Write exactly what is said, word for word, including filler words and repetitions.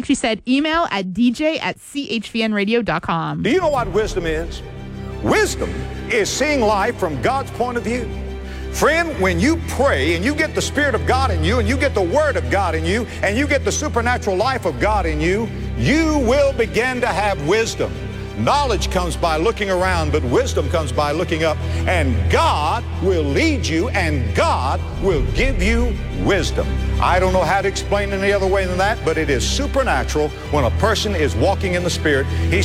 like she said, email at d j at c h v n radio dot com. Do you know what wisdom is? Wisdom is seeing life from God's point of view. Friend, when you pray and you get the Spirit of God in you and you get the Word of God in you and you get the supernatural life of God in you, you will begin to have wisdom. Knowledge comes by looking around, but wisdom comes by looking up. And God will lead you and God will give you wisdom. I don't know how to explain it any other way than that, but it is supernatural when a person is walking in the Spirit. He